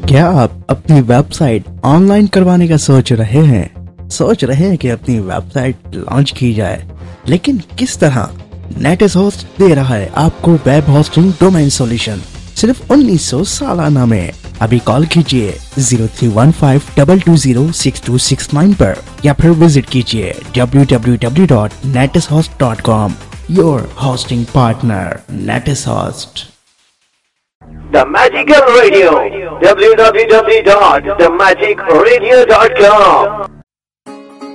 क्या आप अपनी वेबसाइट ऑनलाइन करवाने का सोच रहे हैं? सोच रहे हैं कि अपनी वेबसाइट लॉन्च की जाए, लेकिन किस तरह? नेटिस होस्ट दे रहा है आपको वेब होस्टिंग डोमेन सॉल्यूशन सिर्फ 1900 सालाना में। अभी कॉल कीजिए 0315220669 पर या फिर विजिट कीजिए www.netishost.com। Your hosting partner नेटिस host. The Magical Radio, www.themagicradio.com।